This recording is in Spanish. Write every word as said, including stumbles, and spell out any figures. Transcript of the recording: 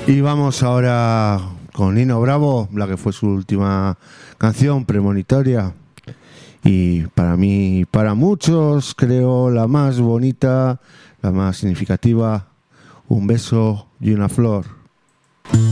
Y vamos ahora con Nino Bravo, la que fue su última canción, Premonitoria. Y para mí, para muchos, creo la más bonita, la más significativa, Un beso y una flor.